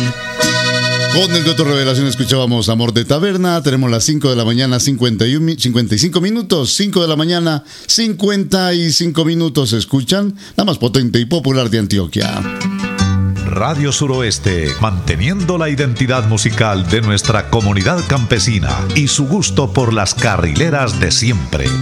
Con el Doctor Revelación escuchábamos Amor de Taberna. Tenemos las 5 de la mañana, 55 minutos. 5 de la mañana, 55 minutos. Escuchan la más potente y popular de Antioquia. Radio Suroeste, manteniendo la identidad musical de nuestra comunidad campesina y su gusto por las carrileras de siempre.